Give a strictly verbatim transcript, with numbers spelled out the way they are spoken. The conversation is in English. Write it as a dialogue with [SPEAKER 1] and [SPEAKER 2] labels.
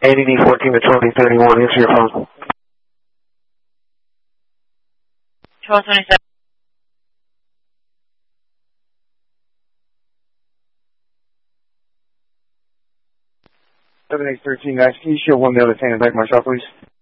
[SPEAKER 1] A D D fourteen to twenty thirty-one, answer your phone.
[SPEAKER 2] twelve twenty-seven.
[SPEAKER 3] seven eight thirteen, guys. Can you show one the other ten and back myself, please?